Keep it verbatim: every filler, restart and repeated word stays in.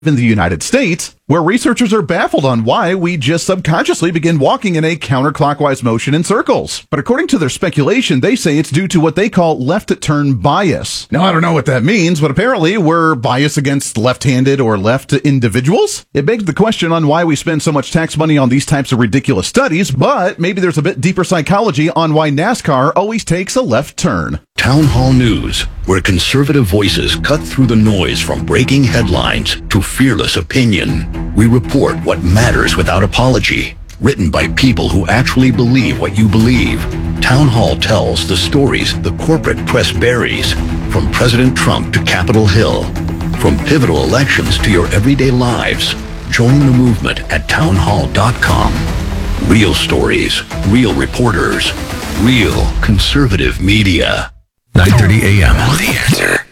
in the United States, where researchers are baffled on why we just subconsciously begin walking in a counterclockwise motion in circles. But according to their speculation, they say it's due to what they call left-turn bias. Now, I don't know what that means, but apparently we're biased against left-handed or left individuals. It begs the question on why we spend so much tax money on these types of ridiculous studies, but maybe there's a bit deeper psychology on why NASCAR always takes a left turn. Town Hall News, where conservative voices cut through the noise from breaking headlines to fearless opinion. We report what matters without apology. Written by people who actually believe what you believe. Town Hall tells the stories the corporate press buries, from President Trump to Capitol Hill, from pivotal elections to your everyday lives. Join the movement at town hall dot com. Real stories, real reporters, real conservative media. nine thirty a.m. The Answer.